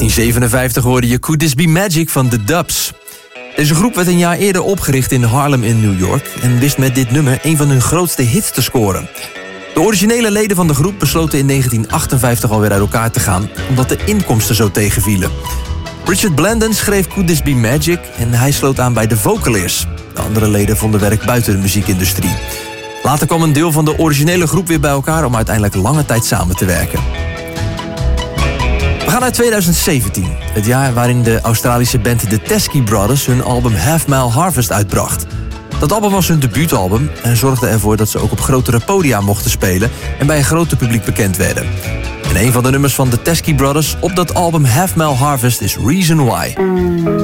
1957 hoorde je Could This Be Magic van The Dubs. Deze groep werd een jaar eerder opgericht in Harlem in New York en wist met dit nummer een van hun grootste hits te scoren. De originele leden van de groep besloten in 1958 alweer uit elkaar te gaan, omdat de inkomsten zo tegenvielen. Richard Blandon schreef Could This Be Magic en hij sloot aan bij The Vocaliers. De andere leden vonden werk buiten de muziekindustrie. Later kwam een deel van de originele groep weer bij elkaar om uiteindelijk lange tijd samen te werken. We gaan naar 2017, het jaar waarin de Australische band The Teskey Brothers hun album Half Mile Harvest uitbracht. Dat album was hun debuutalbum en zorgde ervoor dat ze ook op grotere podia mochten spelen en bij een groter publiek bekend werden. En een van de nummers van The Teskey Brothers op dat album Half Mile Harvest is Reason Why.